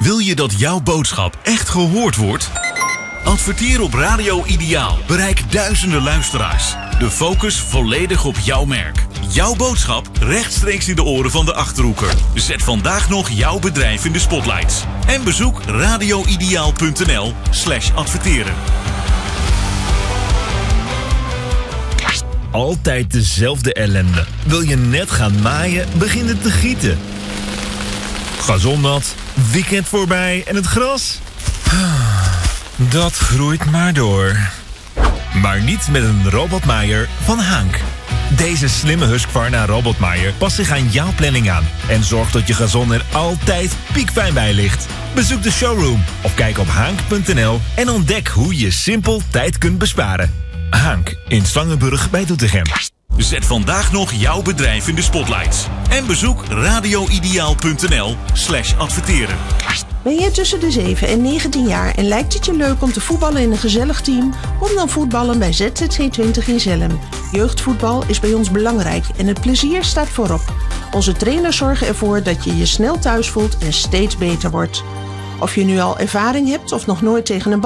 Wil je dat jouw boodschap echt gehoord wordt? Adverteer op Radio Ideaal. Bereik duizenden luisteraars. De focus volledig op jouw merk. Jouw boodschap rechtstreeks in de oren van de Achterhoeker. Zet vandaag nog jouw bedrijf in de spotlights. En bezoek radioideaal.nl/adverteren. Altijd dezelfde ellende. Wil je net gaan maaien, begint het te gieten. Gazon nat, weekend voorbij en het gras? Dat groeit maar door. Maar niet met een robotmaaier van Hank. Deze slimme Husqvarna robotmaaier past zich aan jouw planning aan en zorgt dat je gazon er altijd piekfijn bij ligt. Bezoek de showroom of kijk op hank.nl en ontdek hoe je simpel tijd kunt besparen. Hank in Slangenburg bij Doetinchem. Zet vandaag nog jouw bedrijf in de spotlights. En bezoek radioideaal.nl/adverteren. Ben je tussen de 7 en 19 jaar en lijkt het je leuk om te voetballen in een gezellig team? Kom dan voetballen bij ZZC 20 in Zelhem. Jeugdvoetbal is bij ons belangrijk en het plezier staat voorop. Onze trainers zorgen ervoor dat je je snel thuis voelt en steeds beter wordt. Of je nu al ervaring hebt of nog nooit tegen een